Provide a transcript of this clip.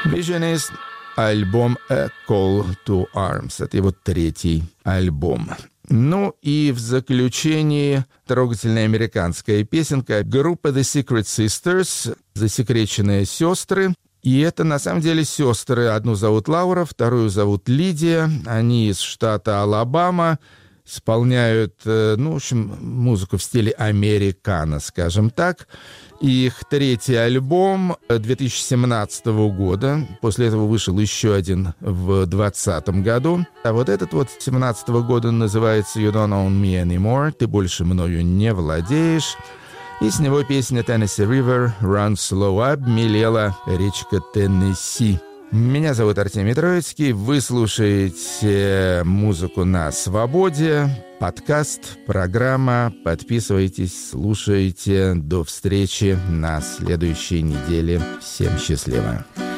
Missionist, альбом A Call to Arms. Это его третий альбом. Ну и в заключении трогательная американская песенка группы The Secret Sisters, засекреченные сестры. И это на самом деле сестры. Одну зовут Лаура, вторую зовут Лидия. Они из штата Алабама. Исполняют, в общем, музыку в стиле американо, скажем так. Их третий альбом 2017 года. После этого вышел еще один в 2020 году. А вот этот вот 2017 года называется «You Don't Own Me Anymore». «Ты больше мною не владеешь». И с него песня «Tennessee River Run Slow», обмелела речка Теннесси. Меня зовут Артемий Троицкий. Вы слушаете музыку на свободе. Подкаст, программа. Подписывайтесь, слушайте. До встречи на следующей неделе. Всем счастливо.